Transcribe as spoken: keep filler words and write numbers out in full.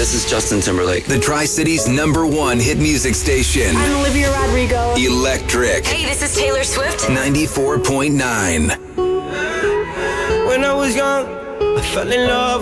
this is Justin Timberlake. The Tri-City's number one hit music station. I'm Olivia Rodrigo. Electric. Hey, this is Taylor Swift. ninety-four point nine. When I was young, I fell in love